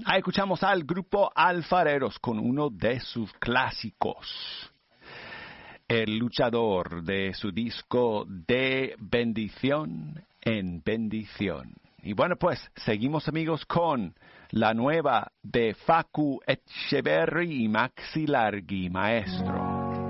Escuchamos al grupo Alfareros con uno de sus clásicos, El Luchador, de su disco De Bendición en Bendición. Y bueno, pues seguimos, amigos, con la nueva de Facu Etcheverry y Maxi Largi, Maestro.